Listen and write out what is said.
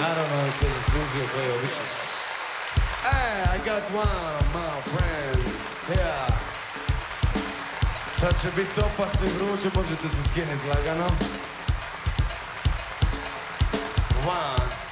Naravno, to je zaslužio koji je obično. Hey, I got one, my friend. Yeah. Sad će biti opasno i vruće, možete se skinuti lagano. One.